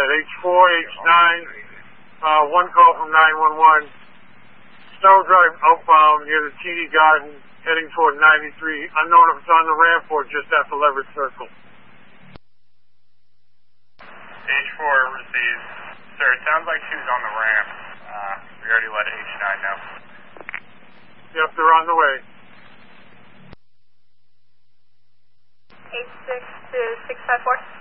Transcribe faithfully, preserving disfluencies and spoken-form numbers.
H four, H nine, uh, one call from nine one one. Snow Drive outbound near the T D Garden, heading toward ninety-three. Unknown if it's on the ramp or just after Leverett Circle. H four received. Sir, it sounds like she was on the ramp. Uh, we already let H nine know. Yep, they're on the way. H six to six five four.